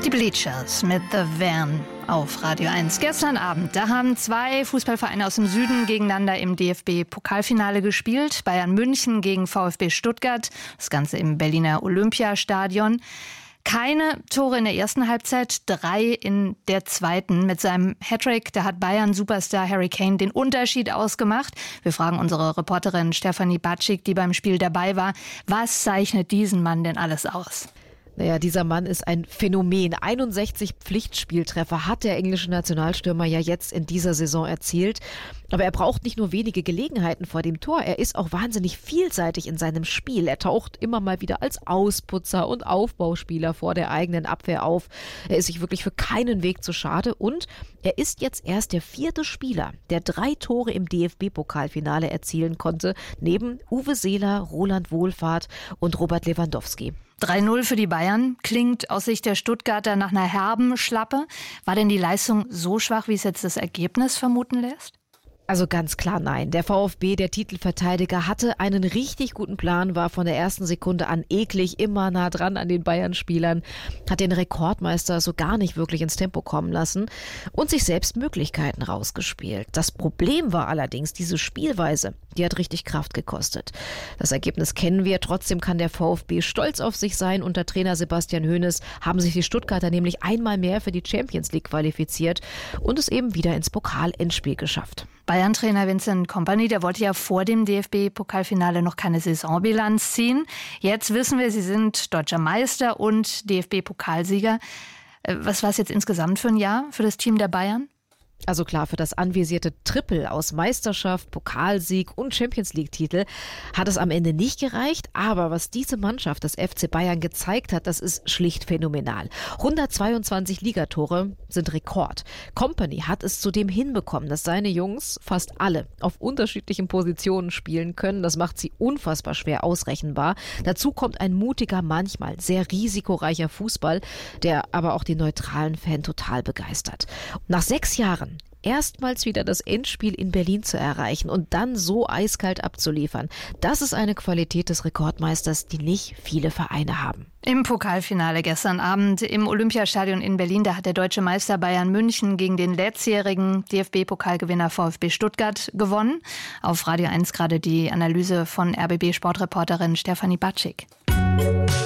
Die Bleachers mit The Van auf Radio 1. Gestern Abend, da haben zwei Fußballvereine aus dem Süden gegeneinander im DFB-Pokalfinale gespielt. Bayern München gegen VfB Stuttgart, das Ganze im Berliner Olympiastadion. Keine Tore in der ersten Halbzeit, 3 in der zweiten. Mit seinem Hattrick, da hat Bayern-Superstar Harry Kane den Unterschied ausgemacht. Wir fragen unsere Reporterin Stefanie Batschik, die beim Spiel dabei war, was zeichnet diesen Mann denn alles aus? Naja, dieser Mann ist ein Phänomen. 61 Pflichtspieltreffer hat der englische Nationalstürmer ja jetzt in dieser Saison erzielt. Aber er braucht nicht nur wenige Gelegenheiten vor dem Tor. Er ist auch wahnsinnig vielseitig in seinem Spiel. Er taucht immer mal wieder als Ausputzer und Aufbauspieler vor der eigenen Abwehr auf. Er ist sich wirklich für keinen Weg zu schade. Und er ist jetzt erst der 4. Spieler, der 3 Tore im DFB-Pokalfinale erzielen konnte. Neben Uwe Seeler, Roland Wohlfahrt und Robert Lewandowski. 3-0 für die Bayern klingt aus Sicht der Stuttgarter nach einer herben Schlappe. War denn die Leistung so schwach, wie es jetzt das Ergebnis vermuten lässt? Also ganz klar nein. Der VfB, der Titelverteidiger, hatte einen richtig guten Plan, war von der ersten Sekunde an eklig, immer nah dran an den Bayern-Spielern, hat den Rekordmeister so gar nicht wirklich ins Tempo kommen lassen und sich selbst Möglichkeiten rausgespielt. Das Problem war allerdings diese Spielweise, die hat richtig Kraft gekostet. Das Ergebnis kennen wir, trotzdem kann der VfB stolz auf sich sein. Unter Trainer Sebastian Hoeneß haben sich die Stuttgarter nämlich einmal mehr für die Champions League qualifiziert und es eben wieder ins Pokal-Endspiel geschafft. Bayern-Trainer Vincent Kompany, der wollte ja vor dem DFB-Pokalfinale noch keine Saisonbilanz ziehen. Jetzt wissen wir, sie sind deutscher Meister und DFB-Pokalsieger. Was war es jetzt insgesamt für ein Jahr für das Team der Bayern? Also klar, für das anvisierte Triple aus Meisterschaft, Pokalsieg und Champions-League-Titel hat es am Ende nicht gereicht. Aber was diese Mannschaft des FC Bayern gezeigt hat, das ist schlicht phänomenal. 122 Ligatore sind Rekord. Kompany hat es zudem hinbekommen, dass seine Jungs fast alle auf unterschiedlichen Positionen spielen können. Das macht sie unfassbar schwer ausrechenbar. Dazu kommt ein mutiger, manchmal sehr risikoreicher Fußball, der aber auch die neutralen Fans total begeistert. Nach 6 Jahren erstmals wieder das Endspiel in Berlin zu erreichen und dann so eiskalt abzuliefern. Das ist eine Qualität des Rekordmeisters, die nicht viele Vereine haben. Im Pokalfinale gestern Abend im Olympiastadion in Berlin, da hat der deutsche Meister Bayern München gegen den letztjährigen DFB-Pokalgewinner VfB Stuttgart gewonnen. Auf Radio 1 gerade die Analyse von RBB-Sportreporterin Stefanie Batschik.